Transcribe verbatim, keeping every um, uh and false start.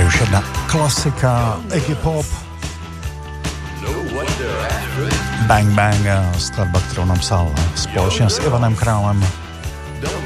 už jedna klasika, Iggy Pop, Bang Bang, skladba, kterou napsal společně s Ivanem Králem.